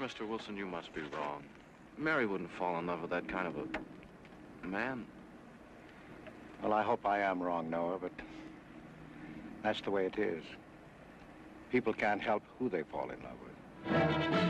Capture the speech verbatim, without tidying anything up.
Mister Wilson, you must be wrong. Mary wouldn't fall in love with that kind of a man. Well, I hope I am wrong, Noah, but that's the way it is. People can't help who they fall in love with.